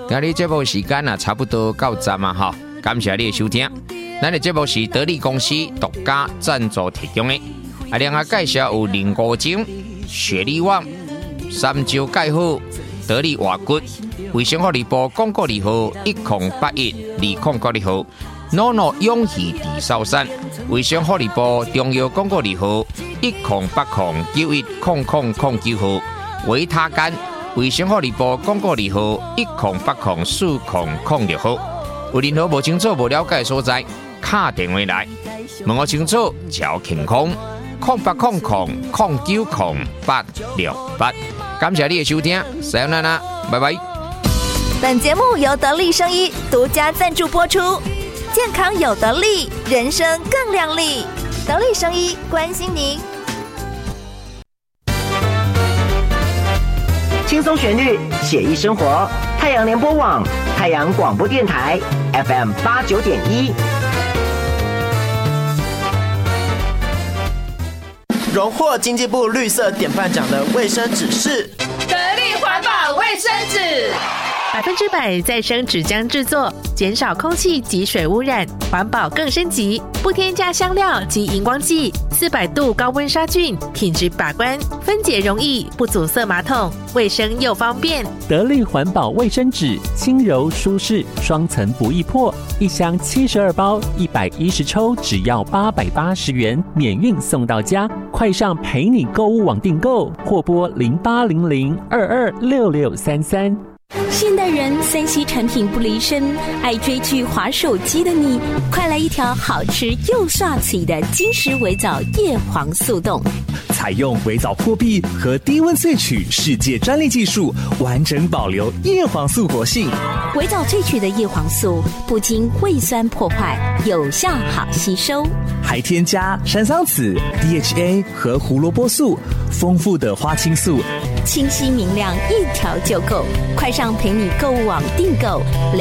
今日节目时间差不多到站啊哈，感谢你的收听。咱的节目是得力公司独家赞助提供的。另外介绍有林国精、雪力旺、三椒钙好、得力活骨、卫生福利部广告2号1081202号。NONO 永续地少山，卫生福利部中药广告2号10809100009号，维他干，卫生福利部广告2号108040006号。有任何无清楚、无了解的所在，打电话来问我清楚，照健康0800090868。感谢你的收听，さよなら，拜拜。 本节目由得力生医独家赞助播出。健康有得力，人生更亮丽。得力生医关心您。 轻松旋律，写意生活。太阳联播网，太阳广播电台 FM 89.1。 荣获经济部绿色典范奖的卫生纸是得力环保卫生纸 ，100%再生纸浆制作，减少空气及水污染，环保更升级，不添加香料及荧光剂，400度高温杀菌，品质把关，分解容易，不阻塞马桶，卫生又方便。 得力环保卫生纸，轻柔舒适，双层不易破，一箱72包，110抽，只要880元，免运送到家。快上陪你购物网订购，或拨0800226633。 现代人3C 产品不离身，爱追剧滑手机的你，快来一条好吃又刷嘴的金石微藻叶黄素冻， 采用微藻破壁和低温萃取世界专利技术，完整保留叶黄素活性。 微藻萃取的叶黄素不经胃酸破坏，有效好吸收， 还添加山桑子、DHA 和胡萝卜素，丰富的花青素， 清晰明亮，一条就够。快上陪你购物网订购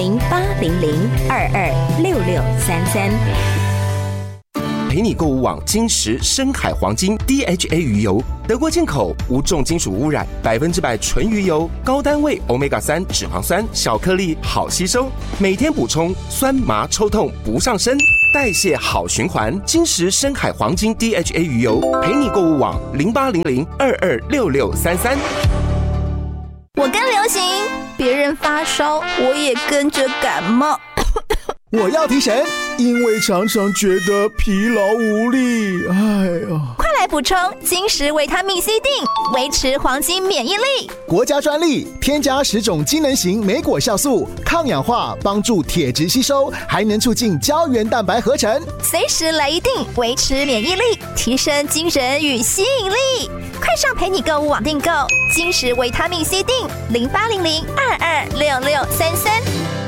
0800226633。 陪你购物网金石深海黄金 DHA 鱼油，德国进口，无重金属污染，100%纯鱼油，高单位 Omega-3 脂肪酸，小颗粒，好吸收，每天补充，酸麻抽痛不上身，代谢好循环。金石深海黄金 DHA 鱼油，陪你购物网0800226633。 我跟流行，别人发烧，我也跟着感冒。 我要提神，因为常常觉得疲劳无力。哎呀， 快来补充金石维他命 C 锭，维持黄金免疫力。 国家专利，添加10种机能型莓果酵素，抗氧化，帮助铁质吸收，还能促进胶原蛋白合成。 随时来一锭，维持免疫力，提升精神与吸引力。快上陪你购物网订购金石维他命 C 锭，0800226633。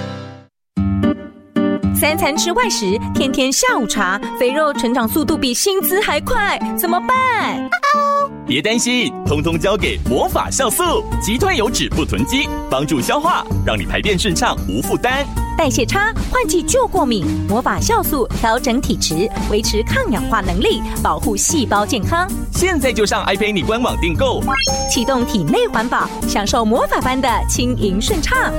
3餐吃外食，天天下午茶，肥肉成长速度比薪资还快，怎么办？ 别担心，通通交给魔法酵素，击退油脂不囤积，帮助消化，让你排便顺畅无负担。 代谢差，换季就过敏，魔法酵素调整体质，维持抗氧化能力，保护细胞健康。 现在就上爱陪你官网订购， 启动体内环保，享受魔法般的轻盈顺畅。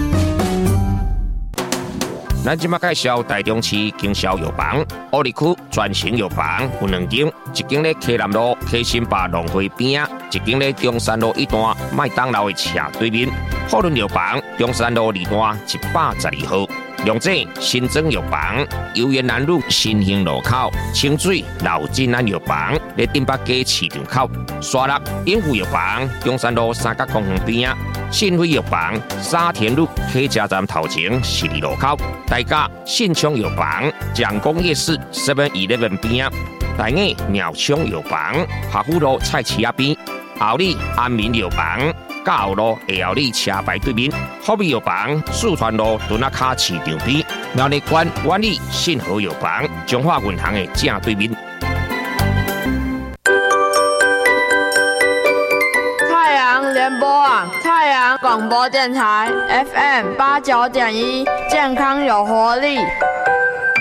咱今麦介绍台中市经销药房，乌里区专型药房有2间，一间咧溪南路溪新坝农会边啊，一间咧中山路1段麦当劳的斜对面。富润药房中山路2段112号。龙井新庄药房，游园南路新兴路口，清水老金安药房咧顶北街市场口，沙鹿永福药房中山路三角公园边啊，信辉药房沙田路客家站头前12路口，大甲信昌药房蒋公夜市 7-11边啊，大雅鸟昌药房华富路菜市仔边，后里安民药房。嘉后路下后里车牌对面，福美药房四川路墩仔卡市场边，苗栗县万里信和药房中华银行的正对面。 太阳联播网，太阳广播电台 FM 89.1，健康有活力，